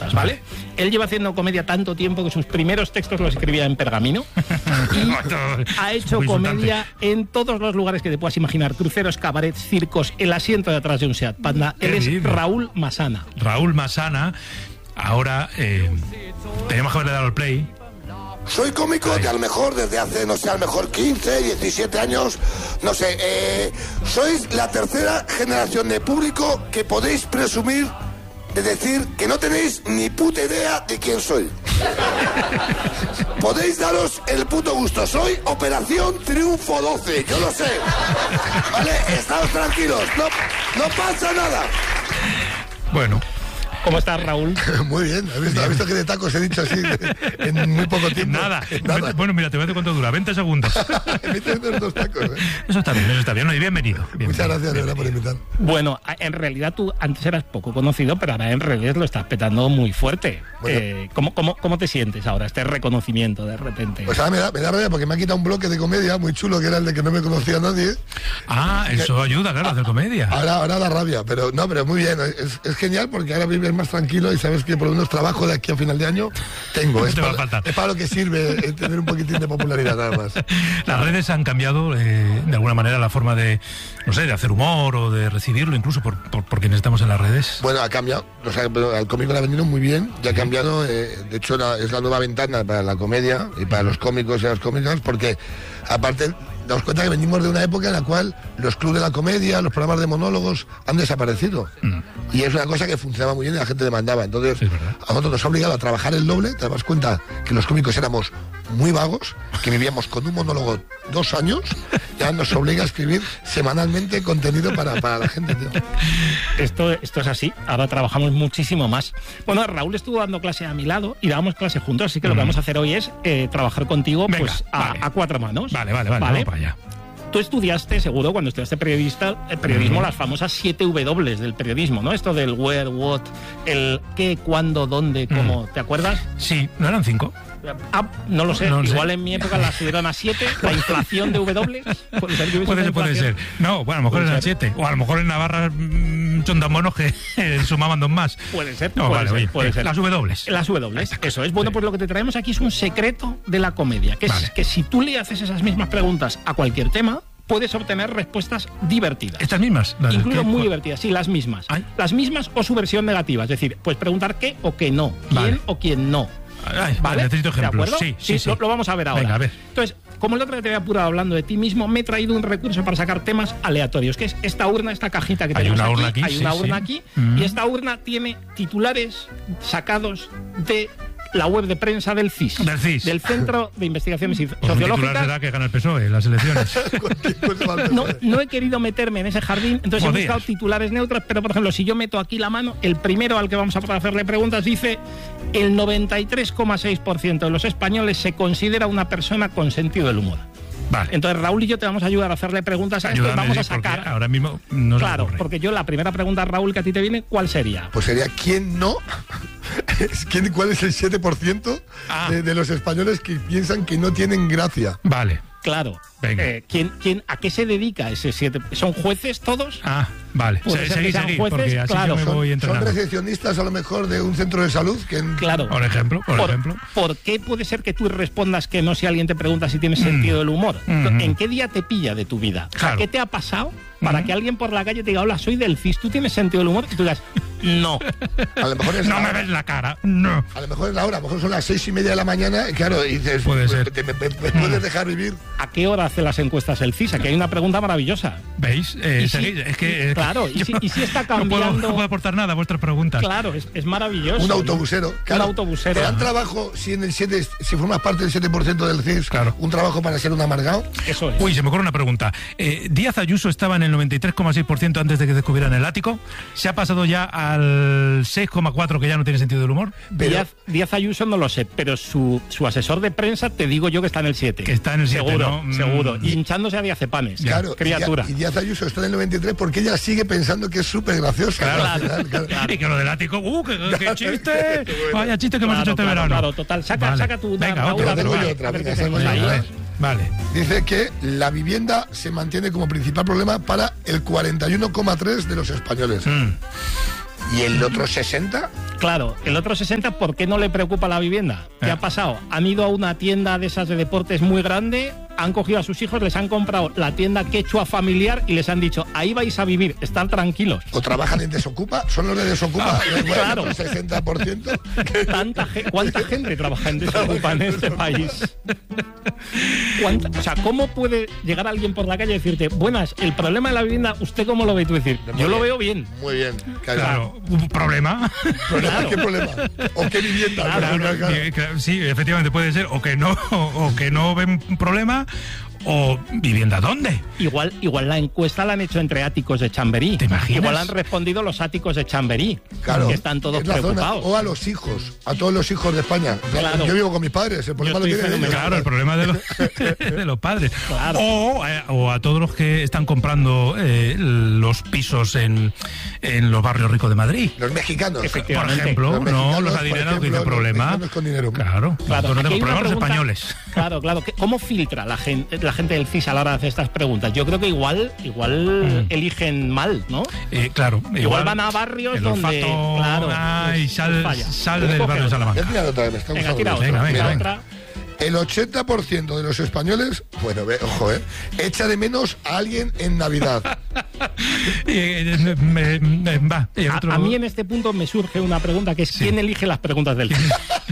cosas, ¿vale? Él lleva haciendo comedia tanto tiempo que sus primeros textos los escribía en pergamino y ha hecho comedia en todos los lugares que te puedas imaginar: cruceros, cabarets, circos, el asiento de atrás de un Seat Panda. Él es Raúl Masana. Raúl Masana. Ahora tenemos que haberle dado el play. Soy cómico de a lo mejor desde hace, no sé, a lo mejor 15, 17 años, no sé. Sois la tercera generación de público que podéis presumir de decir que no tenéis ni puta idea de quién soy. Podéis daros el puto gusto. Soy Operación Triunfo 12, yo lo sé. ¿Vale? Estaos tranquilos, no pasa nada. Bueno. ¿Cómo estás, Raúl? Muy bien. ¿Has visto que de tacos he dicho así en muy poco tiempo? Nada. Bueno, mira, te voy a decir cuánto dura. 20 segundos. Dos tacos, ¿eh? Eso está bien. No, y bienvenido. Muchas gracias, de verdad, por invitar. Bueno, en realidad tú antes eras poco conocido, pero ahora en redes lo estás petando muy fuerte. Bueno. ¿Cómo te sientes ahora, este reconocimiento de repente? Pues ahora me da rabia porque me ha quitado un bloque de comedia muy chulo, que era el de que no me conocía nadie. Eso ayuda, claro, a hacer comedia. Ahora da rabia, pero muy bien. Es genial porque ahora vives más tranquilo y sabes que por lo menos trabajo de aquí a final de año tengo. Es para lo que sirve tener un poquitín de popularidad, nada más. Las redes han cambiado de alguna manera la forma de, no sé, de hacer humor o de recibirlo, incluso por quienes estamos en las redes. Bueno, ha cambiado. O sea, al cómico le ha venido muy bien, ya ha cambiado. De hecho, es la nueva ventana para la comedia y para los cómicos y las cómicas, porque aparte damos cuenta que venimos de una época en la cual los clubes de la comedia, los programas de monólogos han desaparecido. Y es una cosa que funcionaba muy bien y la gente demandaba. Entonces, a nosotros nos ha obligado a trabajar el doble. Te das cuenta que los cómicos éramos muy vagos, que vivíamos con un monólogo 2 años, ya nos obliga a escribir semanalmente contenido para la gente, tío. Esto es así. Ahora trabajamos muchísimo más. Bueno, Raúl estuvo dando clase a mi lado y dábamos clase juntos, así que lo que vamos a hacer hoy es trabajar contigo. Venga, pues a 4 manos. Vale, vamos para allá. Tú estudiaste, seguro, cuando estudiaste periodismo, las famosas 7 W del periodismo, ¿no? Esto del where, what, el qué, cuándo, dónde, cómo. ¿Te acuerdas? Sí, ¿no eran 5? No lo sé, igual en mi época las subieron a 7, la inflación de W. Puede ser. No, bueno, a lo mejor eran 7. O a lo mejor en Navarra son tan monos que sumaban 2 más. Puede ser. Puede ser. Las W. Las W, eso es. Bueno, pues lo que te traemos aquí es un secreto de la comedia, que es que si tú le haces esas mismas preguntas a cualquier tema, puedes obtener respuestas divertidas. ¿Estas mismas? Incluso muy divertidas, sí, las mismas. ¿Ay? Las mismas o su versión negativa, es decir, puedes preguntar qué o qué no, quién o quién no. Vale, necesito ejemplos. Sí. Lo vamos a ver ahora. Venga, a ver. Entonces, como el otro día te había apurado hablando de ti mismo, me he traído un recurso para sacar temas aleatorios, que es esta urna, esta cajita que tenemos aquí. Hay una urna aquí, y esta urna tiene titulares sacados de la web de prensa del CIS. Del Centro de Investigaciones Sociológicas. Un titular será que gana el PSOE en las elecciones. No he querido meterme en ese jardín, entonces he buscado titulares neutros, pero por ejemplo, si yo meto aquí la mano, el primero al que vamos a hacerle preguntas dice: el 93,6% de los españoles se considera una persona con sentido del humor. Vale. Entonces Raúl y yo te vamos a ayudar a hacerle preguntas a esto y vamos a sacar. Ahora mismo no se Claro, porque yo la primera pregunta, Raúl, que a ti te viene, ¿cuál sería? Pues sería ¿quién no? ¿Cuál es el 7% de los españoles que piensan que no tienen gracia? Vale. Claro. ¿A qué se dedica ese 7%? ¿Son jueces todos? Vale. Seguí, porque así yo me voy entrenando. Son recepcionistas a lo mejor de un centro de salud. Claro. Por ejemplo. ¿Por qué puede ser que tú respondas que no si alguien te pregunta si tienes sentido del humor? ¿En qué día te pilla de tu vida? Claro. ¿Qué te ha pasado para que alguien por la calle te diga: hola, soy del CIS, ¿tú tienes sentido del humor? Y tú digas: no. A lo mejor no me ves la cara. No. A lo mejor es la hora, a lo mejor son las 6:30 de la mañana, y claro, y dices: puede ser. ¿Me puedes dejar vivir? ¿A qué hora hace las encuestas el CIS? Aquí hay una pregunta maravillosa. ¿Veis? Claro, y si está cambiando. No puedo aportar nada a vuestras preguntas. Claro, es maravilloso. Un autobusero. Claro, un autobusero. ¿Te dan trabajo si formas parte del 7% del CIS? Claro. ¿Un trabajo para ser un amargado? Eso es. Uy, se me ocurre una pregunta. Díaz Ayuso estaba en el 93,6% antes de que descubrieran el ático. ¿Se ha pasado ya al 6,4% que ya no tiene sentido del humor? Díaz Ayuso no lo sé, pero su asesor de prensa te digo yo que está en el 7. Que está en el 7, seguro. Hinchándose a diazepanes. Claro, criatura. Y Díaz Ayuso está en el 93 porque ella sigue pensando que es súper graciosa. Claro. Y que lo del ático, qué chiste. Vaya chiste que hemos hecho este verano. Claro, total. Saca tu... Venga, otra. Vale. Dice que la vivienda se mantiene como principal problema para el 41,3% de los españoles. ¿Y el otro 60%? Claro, el otro 60%, ¿por qué no le preocupa la vivienda? ¿Qué ha pasado? Han ido a una tienda de esas de deportes muy grande, han cogido a sus hijos, les han comprado la tienda quechua familiar y les han dicho, ahí vais a vivir, estar tranquilos. O trabajan en Desocupa, son los de Desocupa, claro. El 60%. ¿Cuánta gente trabaja en Desocupa en este país? O sea, ¿cómo puede llegar alguien por la calle y decirte, buenas, el problema de la vivienda, ¿usted cómo lo ve? Y tú decir, yo lo veo bien. Muy bien. Claro, ¿un problema? Claro. ¿Qué problema? ¿O qué vivienda? Claro. Sí, efectivamente puede ser, o que no ven problema, o vivienda ¿dónde? Igual la encuesta la han hecho entre áticos de Chamberí. ¿Te imaginas? Igual han respondido los áticos de Chamberí. Claro. Que están todos preocupados. O a los hijos, a todos los hijos de España. Claro. Yo vivo con mis padres, el problema lo tienen ellos. Claro, el problema de los padres. Claro. O a todos los que están comprando los pisos en los barrios ricos de Madrid. Los mexicanos. Por ejemplo, los adinerados tienen problema. Con dinero. Claro. No tenemos problemas los españoles. Claro. ¿Cómo filtra la gente del CIS a la hora de hacer estas preguntas? Yo creo que igual eligen mal, ¿no? Claro. Igual van a barrios donde... Sal del barrio de Salamanca. Venga. El 80% de los españoles, ojo, echa de menos a alguien en Navidad. A mí en este punto me surge una pregunta que es ¿quién elige las preguntas del CIS?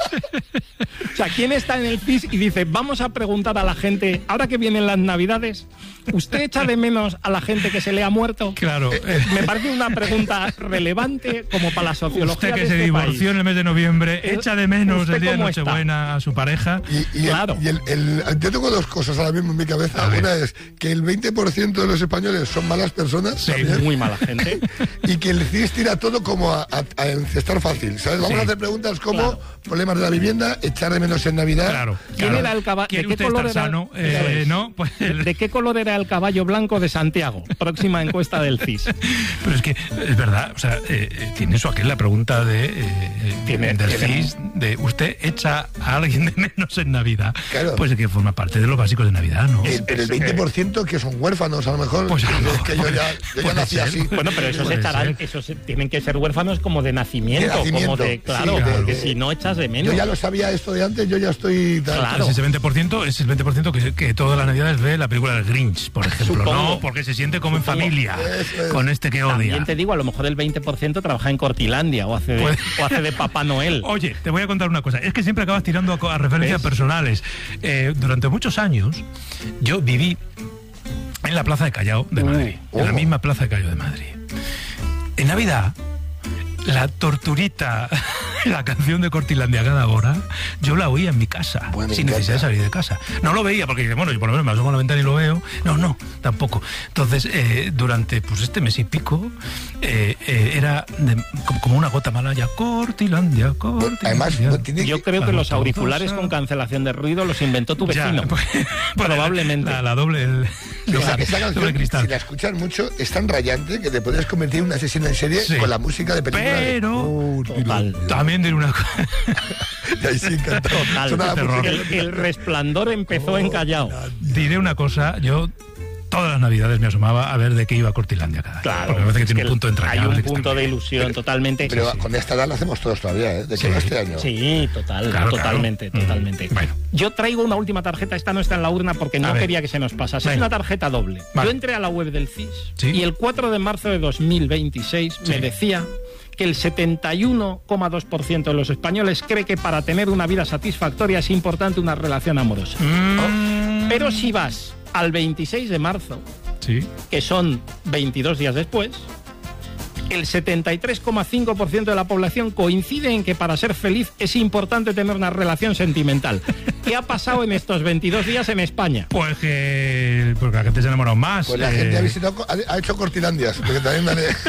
O sea, ¿quién está en el CIS y dice, vamos a preguntar a la gente, ahora que vienen las Navidades, ¿usted echa de menos a la gente que se le ha muerto? Claro. Me parece una pregunta relevante como para la sociología. Usted que de se este divorció país. en el mes de noviembre, echa de menos el día de Nochebuena está? a su pareja. Claro. Yo tengo dos cosas ahora mismo en mi cabeza. Una es que el 20% de los españoles son malas personas. Sí, muy mala gente. Y que el CIS tira todo como a encestar fácil, ¿sabes? Vamos a hacer preguntas como problemas de la vivienda, echar de menos en Navidad. Claro. ¿Quién era el caballo? ¿De qué color era? Sano? ¿De qué color era el caballo blanco de Santiago? Próxima encuesta del CIS. Pero es que es verdad, o sea, tiene eso aquí la pregunta del CIS de ¿usted echa a alguien de menos en Navidad? Claro. Pues es que forma parte de los básicos de Navidad, ¿no? Pero el 20% que son huérfanos, a lo mejor. Pues es que yo ya nací así. Bueno, pero esos tienen que ser huérfanos como de nacimiento. Claro, porque si no echas de menos. Yo ya lo sabía esto de antes, yo ya estoy... Claro. Ese 20% es el 20% que todas las Navidades ve la película del Grinch, por ejemplo. Supongo. No, porque se siente como en familia, con este que odia. También te digo, a lo mejor el 20% trabaja en Cortilandia o hace de Papá Noel. Oye, te voy a contar una cosa. Es que siempre acabas tirando a referencias personales. Durante muchos años yo viví en la Plaza de Callao de Madrid. En la misma Plaza de Callao de Madrid. En Navidad, la torturita, la canción de Cortilandia cada hora, yo la oía en mi casa, sin necesidad de salir de casa. No lo veía porque, yo por lo menos me asomo a la ventana y lo veo. No, tampoco. Entonces, durante este mes y pico, era como una gota malaya. Cortilandia. Además, yo creo que los auriculares con cancelación de ruido los inventó tu vecino. Probablemente. La doble... Esa canción, cristal. Si la escuchas mucho, es tan rayante que te puedes convertir en un asesino en serie con la música de película. Pero también diré una cosa. Ahí sí, encantado. El Resplandor empezó en Callao. Diré una cosa, yo todas las Navidades me asomaba a ver de qué iba Cortilandia cada año. Claro, porque me parece que tiene un punto entrañable. Hay un punto de ilusión totalmente. Pero con esta edad lo hacemos todos todavía, ¿eh? De que este año. Sí, totalmente. Bueno. Yo traigo una última tarjeta, esta no está en la urna porque no quería que se nos pasase. Es una tarjeta doble. Vale. Yo entré a la web del CIS y el 4 de marzo de 2026 me decía que el 71,2% de los españoles cree que para tener una vida satisfactoria es importante una relación amorosa. Pero si vas al 26 de marzo, que son 22 días después, el 73,5% de la población coincide en que para ser feliz es importante tener una relación sentimental. ¿Qué ha pasado en estos 22 días en España? Pues porque la gente se ha enamorado más. Pues la gente ha hecho Cortilandias. Porque también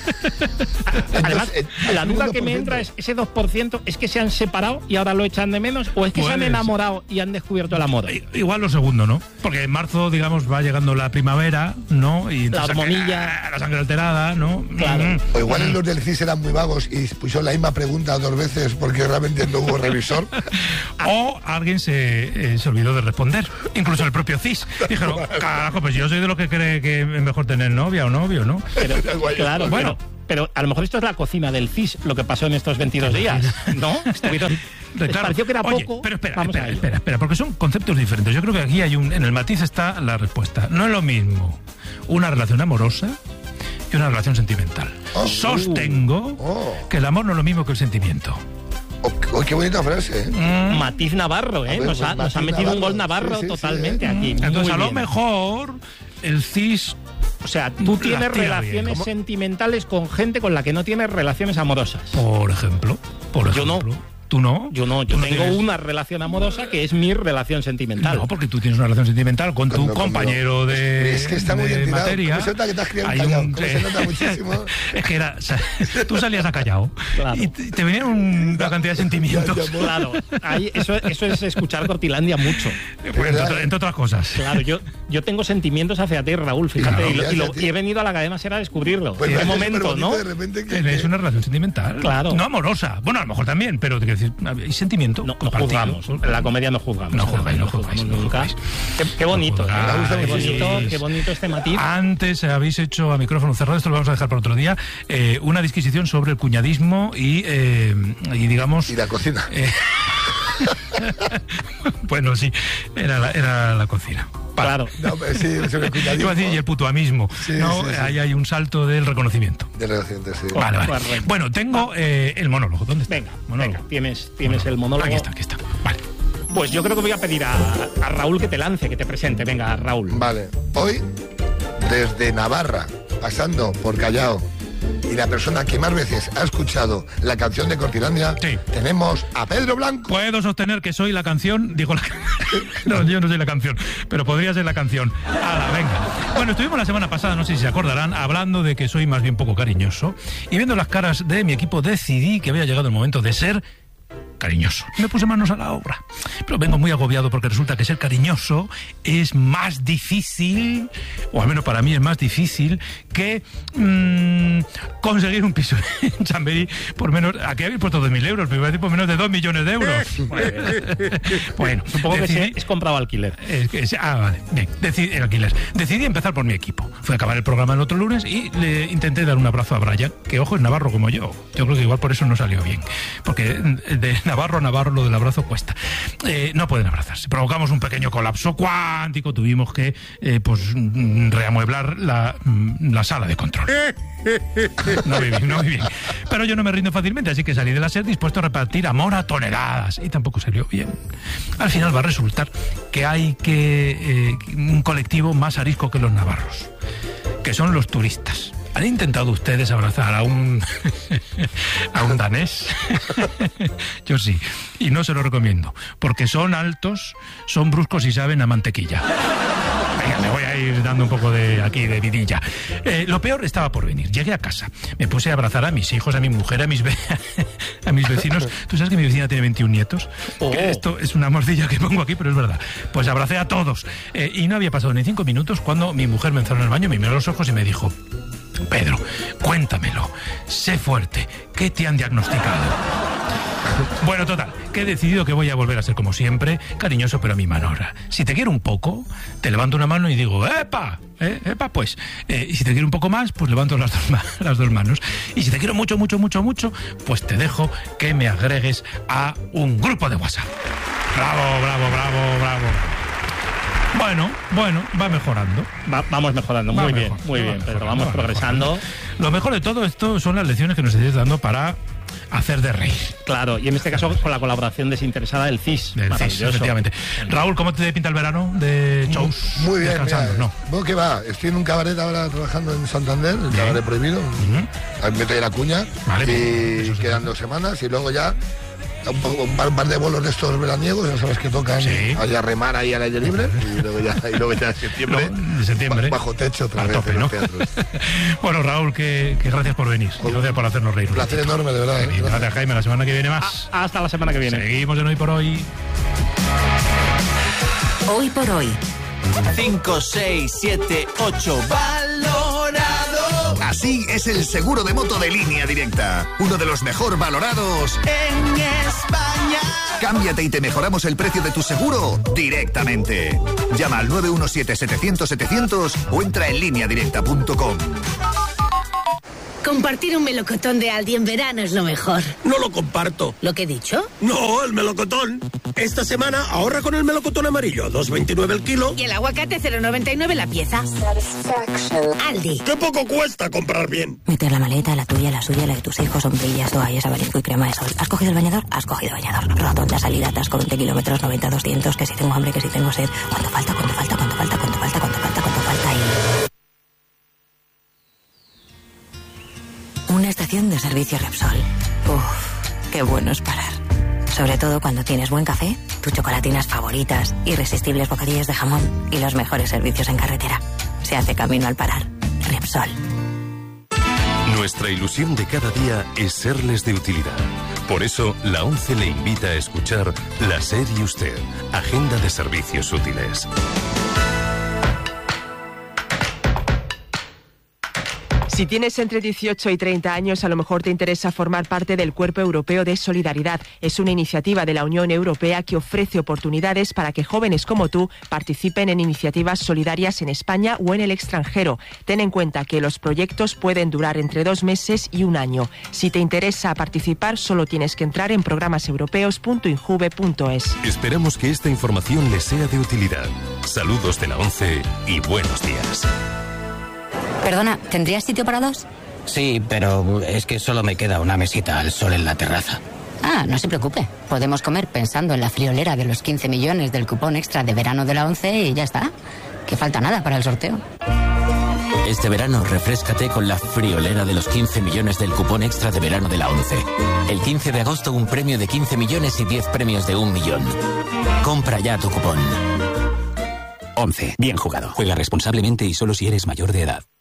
Además, la duda que me entra es, ¿ese 2% es que se han separado y ahora lo echan de menos? ¿O es que se han enamorado y han descubierto el amor? Igual lo segundo, ¿no? Porque en marzo, digamos, va llegando la primavera, ¿no? Y la hormonilla. La sangre alterada, ¿no? Claro. O igual los del CIS eran muy vagos y pusieron la misma pregunta 2 veces porque realmente no hubo revisor. O alguien se olvidó de responder. Incluso el propio CIS. Dijeron, carajo, pues yo soy de los que cree que es mejor tener novia o novio, ¿no? Pero, claro, bueno. Pero a lo mejor esto es la cocina del CIS, lo que pasó en estos 22 días, ¿no? Les pareció que era poco. Pero espera, porque son conceptos diferentes. Yo creo que aquí en el matiz está la respuesta. No es lo mismo una relación amorosa que una relación sentimental. Sostengo que el amor no es lo mismo que el sentimiento. Qué bonita frase, ¿eh? Matiz Navarro, ¿eh? Nos ha metido un gol Navarro totalmente aquí. Entonces, a lo mejor el CIS... O sea, tú tienes relaciones sentimentales con gente con la que no tienes relaciones amorosas. Por ejemplo. Yo no. ¿Tú no? Yo no, yo tengo una relación amorosa que es mi relación sentimental. No, porque tú tienes una relación sentimental con tu compañero de es que está muy bien materia. ¿Cómo se nota que te has criado en Callao? Se nota muchísimo. Es que tú salías a Callao, claro, y te venían una cantidad de sentimientos. Claro, eso es escuchar Cortilandia mucho. Entre otras cosas. Claro, yo tengo sentimientos hacia ti, Raúl, fíjate, y he venido a la cadena SER a descubrirlo. Pues en qué momento, ¿no? De repente es una relación sentimental. Claro. No amorosa. Bueno, a lo mejor también, pero hay sentimiento. No juzgamos. En la comedia no juzgamos. No juzgáis nunca. Qué bonito. Qué bonito este matiz. Antes habéis hecho a micrófono cerrado, esto lo vamos a dejar para otro día, una disquisición sobre el cuñadismo y digamos... Y la cocina. Bueno, sí, era la cocina. Claro. No, sí, sobre el cuñadismo. Y el putuamismo. Sí, no, sí. Ahí hay un salto del reconocimiento. Del reconocimiento, sí. Vale. Bueno, tengo el monólogo. ¿Dónde está? Venga, tienes el monólogo. Aquí está. Vale. Pues yo creo que voy a pedir a Raúl que te lance, que te presente. Venga, Raúl. Vale. Hoy, desde Navarra, pasando por Callao, y la persona que más veces ha escuchado la canción de Cortilandia, tenemos a Pedro Blanco. Puedo sostener que soy la canción, no, yo no soy la canción, pero podría ser la canción. Venga. Bueno, estuvimos la semana pasada, no sé si se acordarán, hablando de que soy más bien poco cariñoso, y viendo las caras de mi equipo decidí que había llegado el momento de ser cariñoso. Me puse manos a la obra. Pero vengo muy agobiado porque resulta que ser cariñoso es más difícil, o al menos para mí es más difícil, que conseguir un piso en Chamberí por menos... Aquí habéis puesto 2.000 euros, pero iba a decir por menos de 2 millones de euros. Bueno, supongo que es comprado alquiler. Vale. Bien, el alquiler. Decidí empezar por mi equipo. Fui a acabar el programa el otro lunes y le intenté dar un abrazo a Brian, que ojo, es navarro como yo. Yo creo que igual por eso no salió bien. Porque de Navarro a Navarro lo del abrazo cuesta. No pueden abrazarse. Provocamos un pequeño colapso cuántico. Tuvimos que reamueblar la sala de control. No muy bien. Pero yo no me rindo fácilmente, así que salí de la SER dispuesto a repartir amor a toneladas. Y tampoco salió bien. Al final va a resultar que hay un colectivo más arisco que los navarros, que son los turistas. ¿Han intentado ustedes abrazar a un danés? Yo sí, y no se lo recomiendo, porque son altos, son bruscos y saben a mantequilla. Venga, me voy a ir dando un poco de vidilla. Lo peor estaba por venir. Llegué a casa, me puse a abrazar a mis hijos, a mi mujer, a mis vecinos. ¿Tú sabes que mi vecina tiene 21 nietos? Esto es una mordilla que pongo aquí, pero es verdad. Pues abracé a todos. Y no había pasado ni 5 minutos cuando mi mujer me encerró en el baño, me miró a los ojos y me dijo: Pedro, cuéntamelo, sé fuerte, ¿qué te han diagnosticado? Bueno, total, que he decidido que voy a volver a ser como siempre, cariñoso pero a mi manera. Si te quiero un poco, te levanto una mano y digo, ¡epa! Pues. Y si te quiero un poco más, pues levanto las dos manos. Y si te quiero mucho, pues te dejo que me agregues a un grupo de WhatsApp. ¡Bravo! Bueno, va mejorando. Vamos mejorando, muy bien, Pedro, vamos progresando. Lo mejor de todo esto son las lecciones que nos estáis dando para hacer de reír. Claro, y en este caso con la colaboración desinteresada del CIS. Efectivamente. Raúl, ¿cómo te pinta el verano de shows? Muy bien, ¿no? Bueno, ¿qué va? Estoy en un cabaret ahora trabajando en Santander, el cabaret prohibido. Me trae la cuña, y quedan 2 semanas y luego ya un par de bolos de estos veraniegos, ya sabes que tocan ahí a remar ahí al aire libre, y luego ya en septiembre bajo techo otra vez en los teatros. Bueno, Raúl, que gracias por venir, gracias por hacernos reír. Un placer enorme, de verdad. Gracias, Jaime, la semana que viene más. Hasta la semana que viene. Seguimos en Hoy por Hoy. Hoy por Hoy. 5, 6, 7, 8, valorado. Así es el seguro de moto de Línea Directa, uno de los mejor valorados en España. Cámbiate y te mejoramos el precio de tu seguro directamente. Llama al 917-700-700 o entra en lineadirecta.com. Compartir un melocotón de Aldi en verano es lo mejor. No lo comparto. ¿Lo que he dicho? No, el melocotón. Esta semana ahorra con el melocotón amarillo, 2,29 el kilo. Y el aguacate, 0,99 la pieza. Aldi. ¡Qué poco cuesta comprar bien! Meter la maleta, la tuya, la suya, la de tus hijos, sombrillas, toallas, abanico y crema de sol. ¿Has cogido el bañador? Has cogido bañador. Rotonda, salida, atasco, 20 kilómetros, 90, 200, que si tengo hambre, que si tengo sed. ¿Cuánto falta? Una estación de servicio Repsol. Uf, qué bueno es parar. Sobre todo cuando tienes buen café, tus chocolatinas favoritas, irresistibles bocadillos de jamón y los mejores servicios en carretera. Se hace camino al parar. Repsol. Nuestra ilusión de cada día es serles de utilidad. Por eso, la ONCE le invita a escuchar La SER y Usted, Agenda de Servicios Útiles. Si tienes entre 18 y 30 años, a lo mejor te interesa formar parte del Cuerpo Europeo de Solidaridad. Es una iniciativa de la Unión Europea que ofrece oportunidades para que jóvenes como tú participen en iniciativas solidarias en España o en el extranjero. Ten en cuenta que los proyectos pueden durar entre 2 meses y 1 año. Si te interesa participar, solo tienes que entrar en programaseuropeos.injuve.es. Esperamos que esta información les sea de utilidad. Saludos de la ONCE y buenos días. Perdona, ¿tendrías sitio para 2? Sí, pero es que solo me queda una mesita al sol en la terraza. Ah, no se preocupe. Podemos comer pensando en la friolera de los 15 millones del cupón extra de verano de la ONCE y ya está. Que falta nada para el sorteo. Este verano refréscate con la friolera de los 15 millones del cupón extra de verano de la ONCE. El 15 de agosto un premio de 15 millones y 10 premios de 1 millón. Compra ya tu cupón. ONCE. Bien jugado. Juega responsablemente y solo si eres mayor de edad.